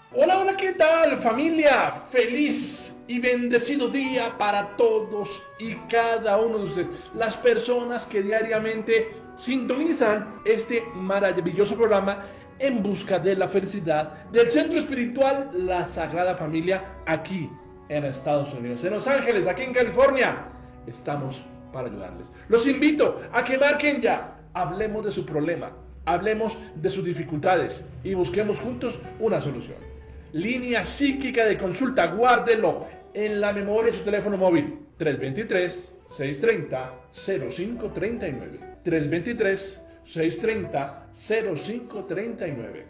Hola, hola, ¿qué tal familia? Feliz y bendecido día para todos y cada uno de ustedes. Las personas que diariamente sintonizan este maravilloso programa en busca de la felicidad del Centro Espiritual La Sagrada Familia aquí en Estados Unidos. En Los Ángeles, aquí en California, estamos para ayudarles. Los invito a que marquen ya. Hablemos de su problema, hablemos de sus dificultades y busquemos juntos una solución. Línea psíquica de consulta, guárdelo en la memoria de su teléfono móvil. 323-630-0539. 323-630-0539.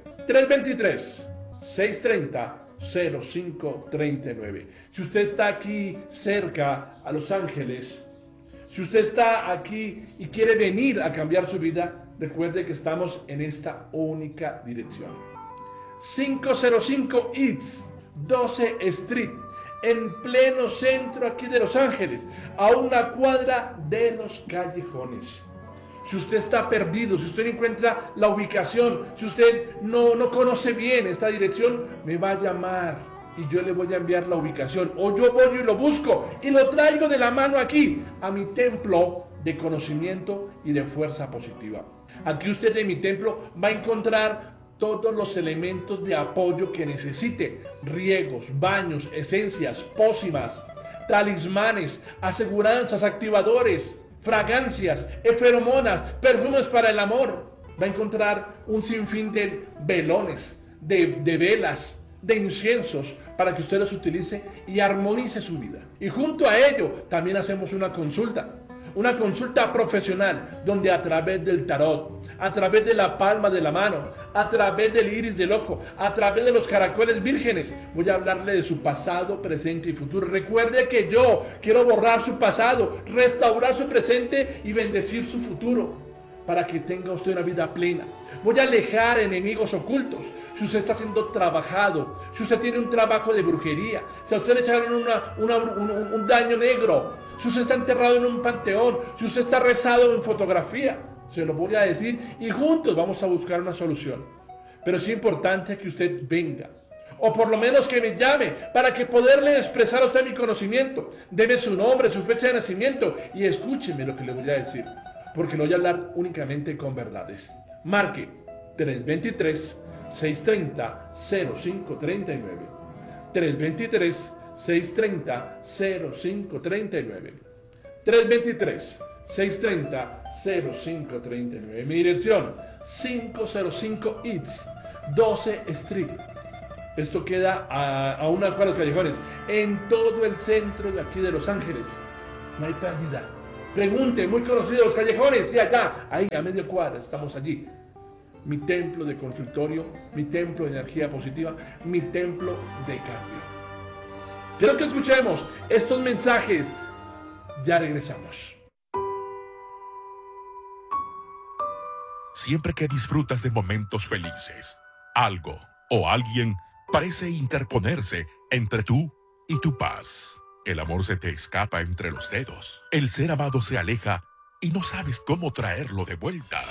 323-630-0539. Si usted está aquí cerca a Los Ángeles, si usted está aquí y quiere venir a cambiar su vida, recuerde que estamos en esta única dirección. 505 East 12 Street, en pleno centro aquí de Los Ángeles, a una cuadra de los callejones. Si usted está perdido, si usted no encuentra la ubicación, si usted no conoce bien esta dirección, me va a llamar y yo le voy a enviar la ubicación, o yo voy y lo busco y lo traigo de la mano aquí a mi templo de conocimiento y de fuerza positiva. Aquí usted en mi templo va a encontrar todos los elementos de apoyo que necesite: riegos, baños, esencias, pócimas, talismanes, aseguranzas, activadores, fragancias, feromonas, perfumes para el amor. Va a encontrar un sinfín de velones, de velas, de inciensos para que usted los utilice y armonice su vida. Y junto a ello también hacemos una consulta profesional, donde a través del tarot, a través de la palma de la mano, a través del iris del ojo, a través de los caracoles vírgenes, voy a hablarle de su pasado, presente y futuro. Recuerde que yo quiero borrar su pasado, restaurar su presente y bendecir su futuro, para que tenga usted una vida plena. Voy a alejar enemigos ocultos. Si usted está siendo trabajado, si usted tiene un trabajo de brujería, si a usted le echaron un daño negro, si usted está enterrado en un panteón, si usted está rezado en fotografía, se lo voy a decir y juntos vamos a buscar una solución. Pero es importante que usted venga, o por lo menos que me llame, para que poderle expresar a usted mi conocimiento. Deme su nombre, su fecha de nacimiento y escúcheme lo que le voy a decir, porque le voy a hablar únicamente con verdades. Marque 323-630-0539. 323-630-0539. 323-630-0539. Mi dirección: 505 East 12 Street. Esto queda a una cuadra de los callejones, en todo el centro de aquí de Los Ángeles. No hay pérdida. Pregunte, muy conocido, los callejones, y allá, ahí a media cuadra, estamos allí. Mi templo de consultorio, mi templo de energía positiva, mi templo de cambio. Quiero que escuchemos estos mensajes. Ya regresamos. Siempre que disfrutas de momentos felices, algo o alguien parece interponerse entre tú y tu paz. El amor se te escapa entre los dedos. El ser amado se aleja y no sabes cómo traerlo de vuelta.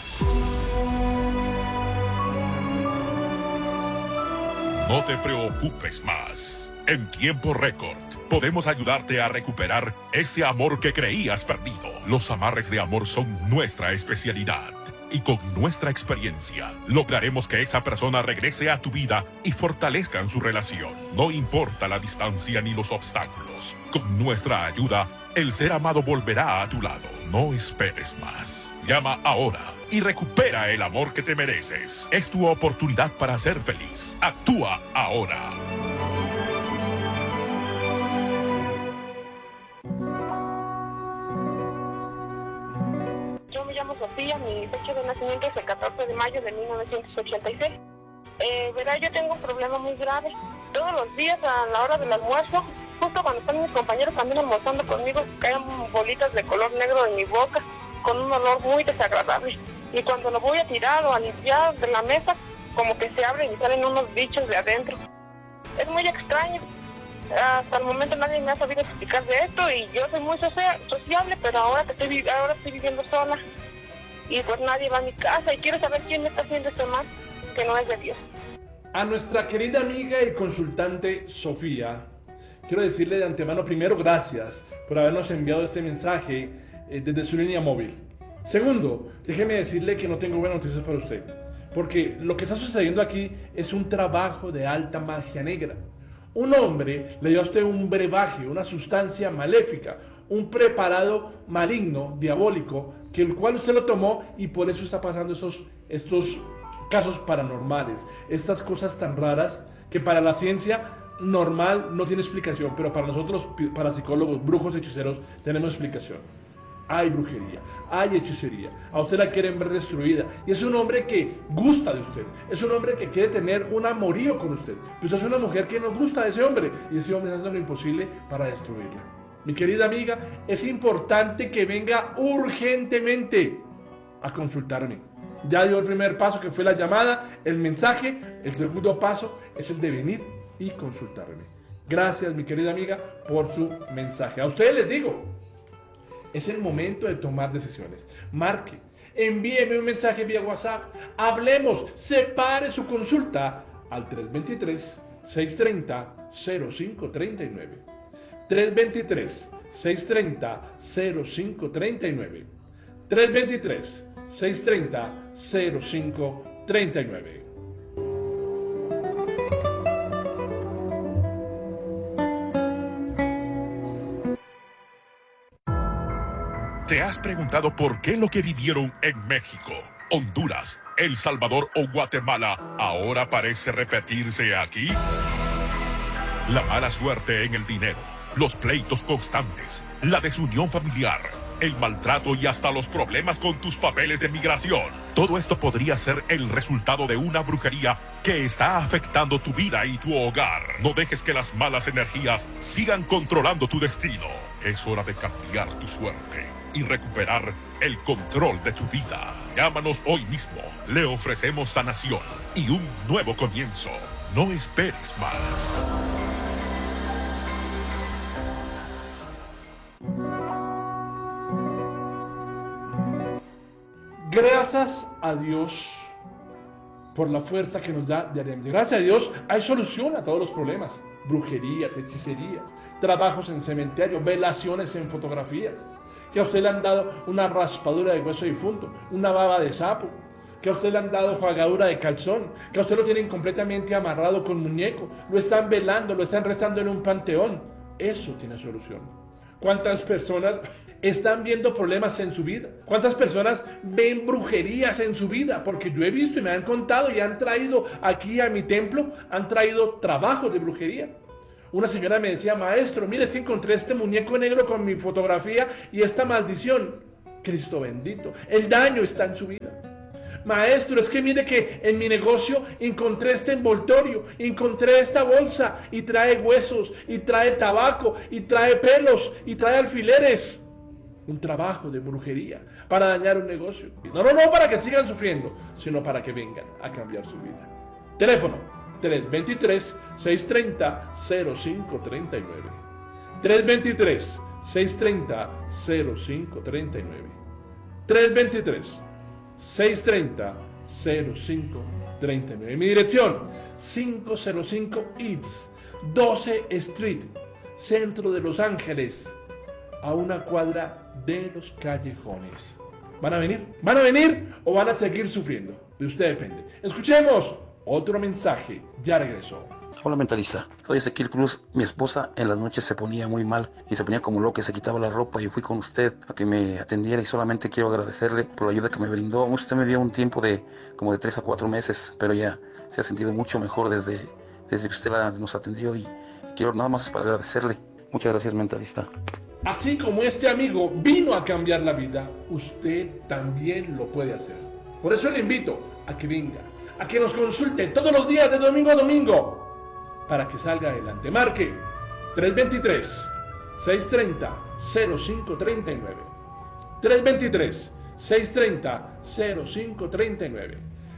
No te preocupes más. En tiempo récord, podemos ayudarte a recuperar ese amor que creías perdido. Los amarres de amor son nuestra especialidad. Y con nuestra experiencia, lograremos que esa persona regrese a tu vida y fortalezcan su relación. No importa la distancia ni los obstáculos. Con nuestra ayuda, el ser amado volverá a tu lado. No esperes más. Llama ahora y recupera el amor que te mereces. Es tu oportunidad para ser feliz. Actúa ahora. Yo me llamo Sofía, mi fecha de nacimiento es el 14 de mayo de 1986. Verá, yo tengo un problema muy grave. Todos los días a la hora del almuerzo, justo cuando están mis compañeros también almorzando conmigo, caen bolitas de color negro en mi boca, con un olor muy desagradable. Y cuando lo voy a tirar o a limpiar de la mesa, como que se abren y salen unos bichos de adentro. Es muy extraño. Hasta el momento nadie me ha sabido explicar de esto y yo soy muy sociable, pero ahora estoy viviendo sola y pues nadie va a mi casa y quiero saber quién me está haciendo este mal, que no es de Dios. A nuestra querida amiga y consultante Sofía, quiero decirle de antemano, primero, gracias por habernos enviado este mensaje desde su línea móvil. Segundo, déjeme decirle que no tengo buenas noticias para usted, porque lo que está sucediendo aquí es un trabajo de alta magia negra. Un hombre le dio a usted un brebaje, una sustancia maléfica, un preparado maligno, diabólico, que el cual usted lo tomó y por eso está pasando estos casos paranormales, estas cosas tan raras que para la ciencia normal no tiene explicación, pero para nosotros, para psicólogos, brujos, hechiceros, tenemos explicación. Hay brujería, hay hechicería, a usted la quieren ver destruida, y es un hombre que gusta de usted, es un hombre que quiere tener un amorío con usted, pues es una mujer que no gusta de ese hombre, y ese hombre está haciendo lo imposible para destruirla. Mi querida amiga, es importante que venga urgentemente a consultarme. Ya dio el primer paso, que fue la llamada, el mensaje. El segundo paso es el de venir y consultarme. Gracias, mi querida amiga, por su mensaje. A ustedes les digo, es el momento de tomar decisiones. Marque, envíeme un mensaje vía WhatsApp, hablemos, separe su consulta al 323-630-0539. 323-630-0539. 323-630-0539. ¿Te has preguntado por qué lo que vivieron en México, Honduras, El Salvador o Guatemala ahora parece repetirse aquí? La mala suerte en el dinero, los pleitos constantes, la desunión familiar, el maltrato y hasta los problemas con tus papeles de migración. Todo esto podría ser el resultado de una brujería que está afectando tu vida y tu hogar. No dejes que las malas energías sigan controlando tu destino. Es hora de cambiar tu suerte y recuperar el control de tu vida. Llámanos hoy mismo. Le ofrecemos sanación y un nuevo comienzo. No esperes más. Gracias a Dios por la fuerza que nos da diariamente. Gracias a Dios hay solución a todos los problemas. Brujerías, hechicerías, trabajos en cementerio, velaciones en fotografías. Que a usted le han dado una raspadura de hueso difunto, una baba de sapo. Que a usted le han dado jugadura de calzón. Que a usted lo tienen completamente amarrado con muñeco. Lo están velando, lo están rezando en un panteón. Eso tiene solución. ¿Cuántas personas están viendo problemas en su vida? ¿Cuántas personas ven brujerías en su vida? Porque yo he visto y me han contado y han traído aquí a mi templo, han traído trabajos de brujería. Una señora me decía, maestro, mire, es que encontré este muñeco negro con mi fotografía y esta maldición. Cristo bendito, el daño está en su vida. Maestro, es que mire que en mi negocio encontré este envoltorio, encontré esta bolsa y trae huesos, y trae tabaco, y trae pelos, y trae alfileres. Un trabajo de brujería para dañar un negocio. No para que sigan sufriendo, sino para que vengan a cambiar su vida. Teléfono 323-630-0539. 323-630-0539. 323-630-0539. Mi dirección, 505 East 12 Street, centro de Los Ángeles, a una cuadra de los callejones. ¿Van a venir? ¿Van a venir o van a seguir sufriendo? De usted depende. Escuchemos otro mensaje. Ya regresó. Hola, mentalista. Soy Ezequiel Cruz. Mi esposa en las noches se ponía muy mal y se ponía como loca, se quitaba la ropa y fui con usted a que me atendiera y solamente quiero agradecerle por la ayuda que me brindó. Usted me dio un tiempo de como de 3 a 4 meses, pero ya se ha sentido mucho mejor desde que usted nos atendió y quiero nada más para agradecerle. Muchas gracias, mentalista. Así como este amigo vino a cambiar la vida, usted también lo puede hacer. Por eso le invito a que venga, a que nos consulte todos los días de domingo a domingo, para que salga adelante. Marque 323-630-0539. 323-630-0539.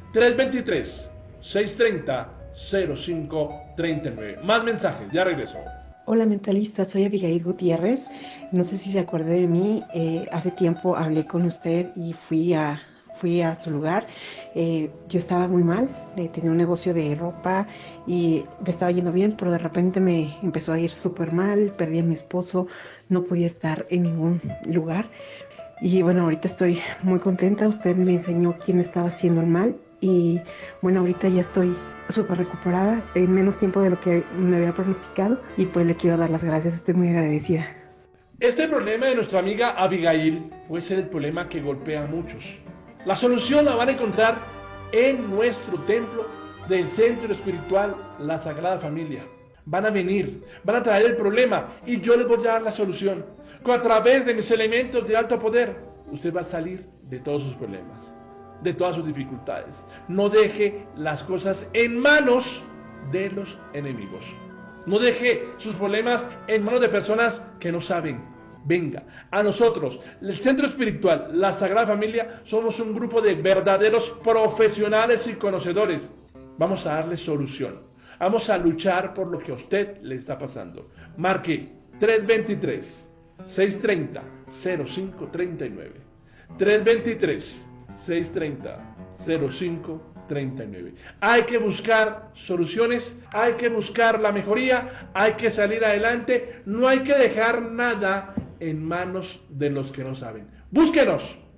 323-630-0539. Más mensajes, ya regreso. Hola, mentalista, soy Abigail Gutiérrez. No sé si se acuerda de mí. Hace tiempo hablé con usted y fui a fui a su lugar. Yo estaba muy mal, tenía un negocio de ropa y me estaba yendo bien, pero de repente me empezó a ir súper mal, perdí a mi esposo, no podía estar en ningún lugar. Y bueno, ahorita estoy muy contenta, usted me enseñó quién estaba haciendo el mal y bueno, ahorita ya estoy súper recuperada en menos tiempo de lo que me había pronosticado y pues le quiero dar las gracias, estoy muy agradecida. Este problema de nuestra amiga Abigail puede ser el problema que golpea a muchos. La solución la van a encontrar en nuestro templo del Centro Espiritual La Sagrada Familia. Van a venir, van a traer el problema y yo les voy a dar la solución. A través de mis elementos de alto poder, usted va a salir de todos sus problemas, de todas sus dificultades. No deje las cosas en manos de los enemigos. No deje sus problemas en manos de personas que no saben. Venga, a nosotros, el Centro Espiritual, la Sagrada Familia, somos un grupo de verdaderos profesionales y conocedores. Vamos a darle solución. Vamos a luchar por lo que a usted le está pasando. Marque 323-630-0539. 323-630-0539. Hay que buscar soluciones, hay que buscar la mejoría, hay que salir adelante, no hay que dejar nada en manos de los que no saben. Búsquenos.